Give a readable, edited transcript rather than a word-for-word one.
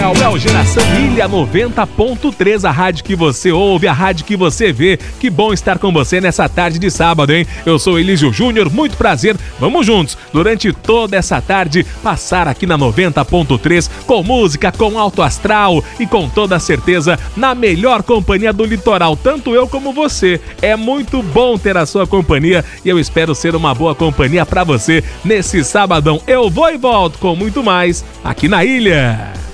Litoral é o Geração Ilha 90.3, a rádio que você ouve, a rádio que você vê. Que bom estar com você nessa tarde de sábado, hein? Eu sou Elísio Júnior, muito prazer. Vamos juntos, durante toda essa tarde, passar aqui na 90.3 com música, com alto astral e com toda certeza na melhor companhia do litoral, tanto eu como você. É muito bom ter a sua companhia e eu espero ser uma boa companhia pra você nesse sabadão. Eu vou e volto com muito mais aqui na Ilha.